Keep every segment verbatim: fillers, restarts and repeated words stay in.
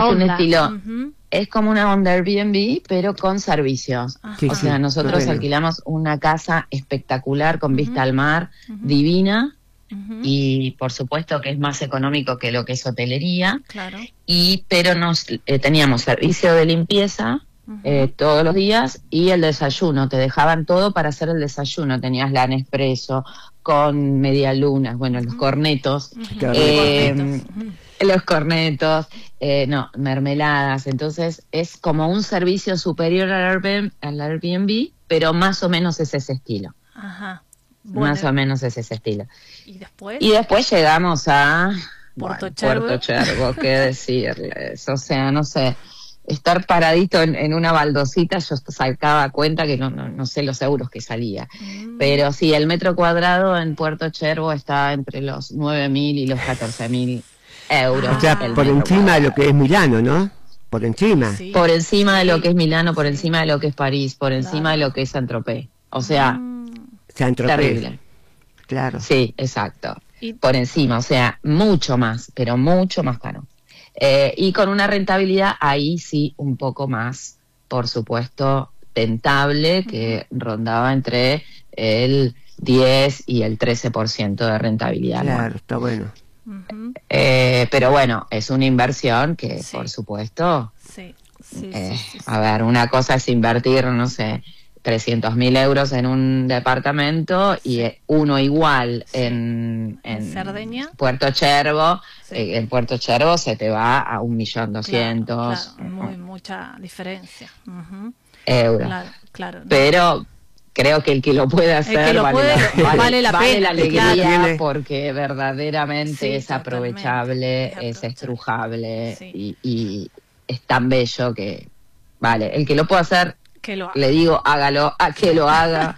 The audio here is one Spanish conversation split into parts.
es onda. un estilo, Uh-huh. es como una onda Airbnb, pero con servicios. Sí, o sí, sea, nosotros bueno. alquilamos una casa espectacular con Uh-huh. vista al mar, Uh-huh. divina, Uh-huh. y por supuesto que es más económico que lo que es hotelería, Claro. y pero nos eh, teníamos servicio de limpieza Uh-huh. eh, todos los días y el desayuno, te dejaban todo para hacer el desayuno, tenías la Nespresso con media luna, bueno, los cornetos, Uh-huh. Claro. eh, Cornetos. Uh-huh. los cornetos, eh, no, mermeladas, entonces es como un servicio superior al Airbnb, al Airbnb, pero más o menos es ese estilo, Ajá. Bueno, más o menos es ese estilo. ¿y después? Y después llegamos a Puerto bueno, Cherbo. Puerto Cherbo, qué decirles, o sea, no sé, estar paradito en, en una baldosita, yo sacaba cuenta que no, no, no sé los euros que salía, Mm. pero sí, el metro cuadrado en Puerto Cherbo está entre los nueve mil y los catorce mil euros. O sea, Ah, el por metro encima de lo cuadrado. que es Milano, ¿no? Por encima. Sí. Por encima de lo Sí. que es Milano, por Sí. encima de lo que es París, por encima Claro. de lo que es Saint-Tropez. O sea, Mm. Saint-Tropez. terrible. Claro. Sí, exacto. Y- Por encima, o sea, mucho más, pero mucho más caro. Eh, y con una rentabilidad ahí sí un poco más, por supuesto, tentable, que rondaba entre el diez y el trece por ciento de rentabilidad anual. Claro, está bueno. Ujú. Eh, pero bueno, es una inversión que, Sí. por supuesto, Sí, sí, eh, sí, sí, sí. a ver, una cosa es invertir, no sé, trescientos mil euros en un departamento y Sí. eh, uno igual Sí. en, ¿En en Cerdeña? Puerto Cherbo, Sí. eh, en Puerto Cherbo se te va a un millón doscientos Claro, claro, muy mucha diferencia. Ujú. euros. Claro, claro. ¿no? Pero creo que el que lo puede hacer que lo vale, puede, la, vale, vale la vale pena, la alegría claro. porque verdaderamente Sí, es totalmente, aprovechable, es es aprovechable. estrujable Sí. y, y es tan bello que, vale, el que lo puede hacer, Que lo haga. le digo, hágalo, a que lo haga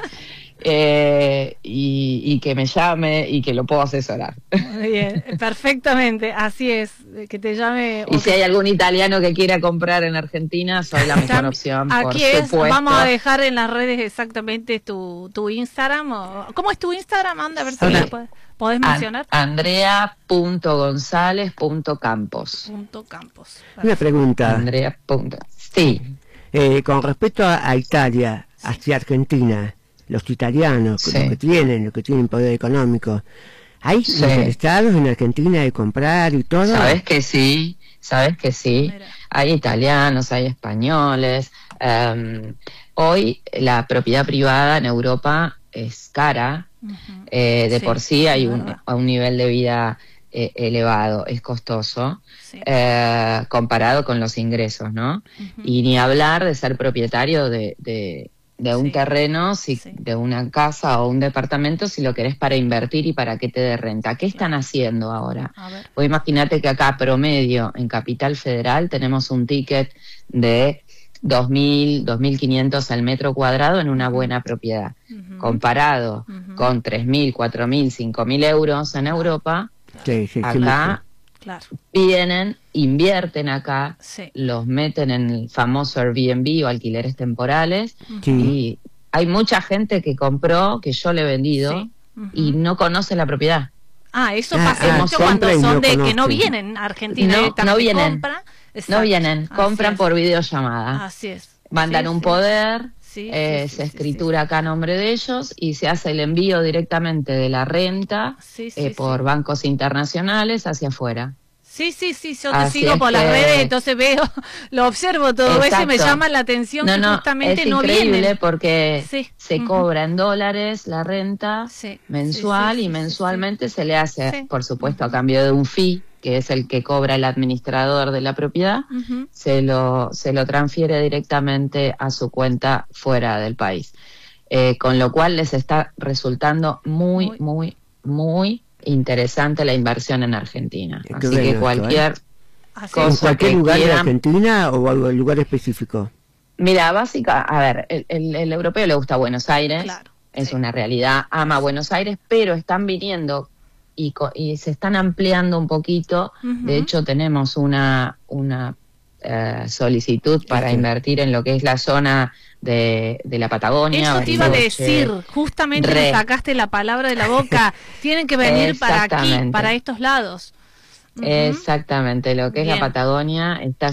eh, y, y que me llame y que lo puedo asesorar. Muy bien, perfectamente, así es, que te llame. Y o si que- hay algún italiano que quiera comprar en Argentina, soy la mejor Tam- opción, por Aquí es, supuesto. vamos a dejar en las redes exactamente tu, tu Instagram. O, ¿cómo es tu Instagram? Anda, a ver si Sí. lo puedes, podés mencionar. Andrea punto gonzález punto campos. Punto Campos. Una pregunta. Andrea. Punto. Sí. Eh, con respecto a, a Italia, hacia Argentina, los italianos, Sí. los que tienen, los que tienen poder económico, ¿hay Sí. interesados en Argentina de comprar y todo? Sabes que sí, sabes que sí. Mira. Hay italianos, hay españoles. Um, hoy la propiedad privada en Europa es cara. Ujú. Eh, de Sí, por sí hay es un, verdad. a un nivel de vida eh, elevado, es costoso. Sí. Eh, comparado con los ingresos, ¿no? Ujú. Y ni hablar de ser propietario de, de, de un Sí. terreno, si, Sí. de una casa o un departamento, si lo querés para invertir y para que te dé renta. ¿Qué están haciendo ahora? A ver. Vos imagínate que acá promedio en Capital Federal tenemos un ticket de dos mil, dos mil quinientos al metro cuadrado en una Ujú. buena propiedad. Ujú. Comparado Ujú. con tres mil, cuatro mil, cinco mil euros en Europa, Sí, sí, sí, acá Claro. vienen, invierten acá, Sí. los meten en el famoso Airbnb o alquileres temporales, Sí. y hay mucha gente que compró, que yo le he vendido, Sí. Ujú. y no conoce la propiedad. Ah, eso Ah, pasa ah, mucho compra cuando y son no de que no conocen. vienen a Argentina No, directamente, no vienen. compran. No Exacto. vienen, Así compran es. por videollamada, Así es. mandan Sí, un sí. poder, Sí, eh, sí, sí, se sí, escritura acá a nombre de ellos y se hace el envío directamente de la renta Sí, sí, eh, sí. por bancos internacionales hacia afuera. Sí, sí, sí, yo te Así sigo es por las que- redes, entonces veo, lo observo todo eso y me Exacto. llama la atención No, que no, justamente es no increíble vienen. porque Sí, se ujú. cobra en dólares la renta Sí, mensual sí, sí, y sí, mensualmente se le hace, Sí. por supuesto, a Ujú. cambio de un fee, que es el que cobra el administrador de la propiedad, Ujú. se lo, se lo transfiere directamente a su cuenta fuera del país. Eh, con lo cual les está resultando muy, Muy- muy, muy interesante la inversión en Argentina. Qué Así bueno que esto, cualquier Así cosa ¿En es. cualquier que lugar de quieran- Argentina o algo lugar específico? Mira, básica, a ver, el, el, el europeo le gusta Buenos Aires, Claro, es sí. una realidad, ama Buenos Aires, pero están viniendo y, co- y se están ampliando un poquito. Ujú. De hecho, tenemos una, una eh, solicitud para Este. invertir en lo que es la zona de, de la Patagonia. Eso te iba a Bariloche. decir, justamente Re. me sacaste la palabra de la boca. Tienen que venir para aquí, Exactamente. para estos lados. Ujú. Exactamente, lo que es Bien. la Patagonia está